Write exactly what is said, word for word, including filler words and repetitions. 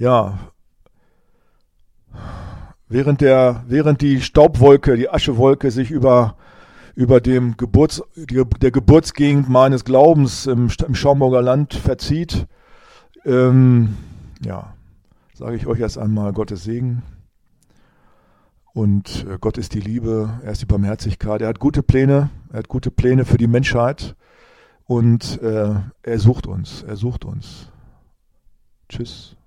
ja, während der, während die Staubwolke, die Aschewolke sich über, über dem Geburts, die, der Geburtsgegend meines Glaubens im, im Schaumburger Land verzieht, ähm, ja, sage ich euch erst einmal Gottes Segen. Und äh, Gott ist die Liebe, er ist die Barmherzigkeit, er hat gute Pläne, er hat gute Pläne für die Menschheit und äh, er sucht uns, er sucht uns. Tschüss.